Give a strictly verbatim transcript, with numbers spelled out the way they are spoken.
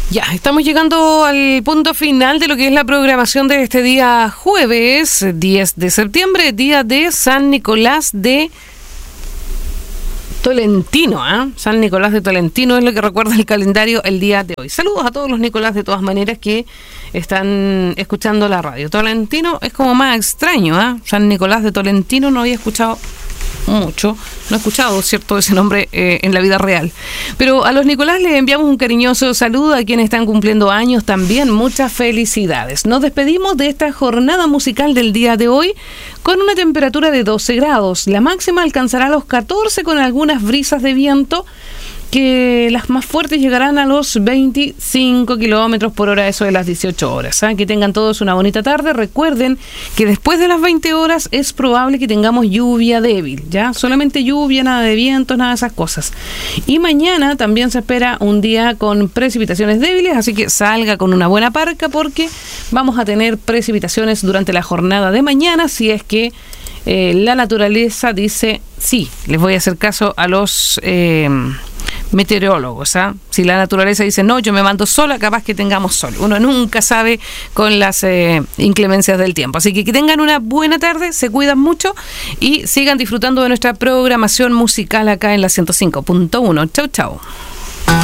Ya, estamos llegando al punto final de lo que es la programación de este día jueves, diez de septiembre, día de San Nicolás de Tolentino, ¿eh? San Nicolás de Tolentino es lo que recuerda el calendario el día de hoy. Saludos a todos los Nicolás de todas maneras que están escuchando la radio. Tolentino es como más extraño, ¿eh? San Nicolás de Tolentino no había escuchado mucho, no he escuchado, cierto, ese nombre eh, en la vida real. Pero a los Nicolás les enviamos un cariñoso saludo, a quienes están cumpliendo años también, muchas felicidades. Nos despedimos de esta jornada musical del día de hoy con una temperatura de doce grados. La máxima alcanzará los catorce con algunas brisas de viento, que las más fuertes llegarán a los veinticinco kilómetros por hora, eso de las dieciocho horas. ¿eh? Que tengan todos una bonita tarde. Recuerden que después de las veinte horas es probable que tengamos lluvia débil, ya solamente lluvia, nada de vientos, nada de esas cosas. Y mañana también se espera un día con precipitaciones débiles, así que salga con una buena parca porque vamos a tener precipitaciones durante la jornada de mañana, si es que eh, la naturaleza dice sí. Les voy a hacer caso a los eh, meteorólogos, ¿ah? ¿eh? Si la naturaleza dice no, yo me mando sola, capaz que tengamos sol. Uno nunca sabe con las eh, inclemencias del tiempo. Así que que tengan una buena tarde, se cuidan mucho y sigan disfrutando de nuestra programación musical acá en la ciento cinco punto uno. Chau, chau.